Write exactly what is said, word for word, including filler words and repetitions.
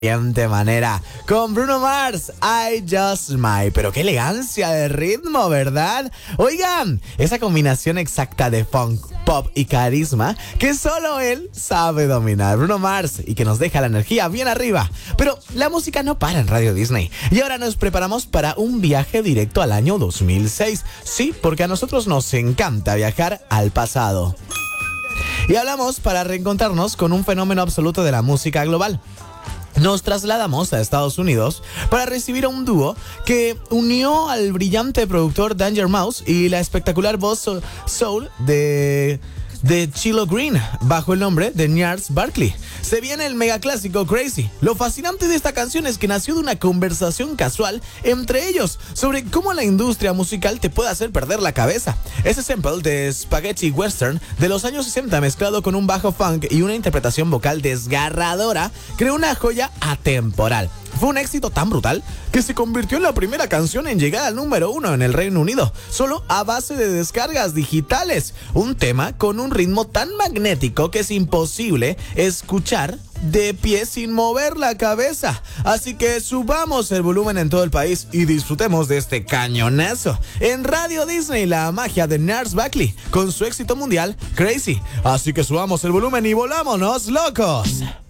manera con Bruno Mars, I Just Smile. Pero qué elegancia de ritmo, ¿verdad? Oigan, esa combinación exacta de funk, pop y carisma que solo él sabe dominar. Bruno Mars, y que nos deja la energía bien arriba. Pero la música no para en Radio Disney. Y ahora nos preparamos para un viaje directo al año dos mil seis. Sí, porque a nosotros nos encanta viajar al pasado. Y hablamos para reencontrarnos con un fenómeno absoluto de la música global. Nos trasladamos a Estados Unidos para recibir a un dúo que unió al brillante productor Danger Mouse y la espectacular voz soul de, de Chilo Green bajo el nombre de Gnarls Barkley. Se viene el megaclásico Crazy. Lo fascinante de esta canción es que nació de una conversación casual entre ellos sobre cómo la industria musical te puede hacer perder la cabeza. Ese sample de Spaghetti Western de los años sesenta mezclado con un bajo funk y una interpretación vocal desgarradora creó una joya atemporal. Fue un éxito tan brutal que se convirtió en la primera canción en llegar al número uno en el Reino Unido, solo a base de descargas digitales. Un tema con un ritmo tan magnético que es imposible escuchar de pie sin mover la cabeza. Así que subamos el volumen en todo el país y disfrutemos de este cañonazo. En Radio Disney, la magia de Gnarls Barkley con su éxito mundial Crazy. Así que subamos el volumen y volámonos locos.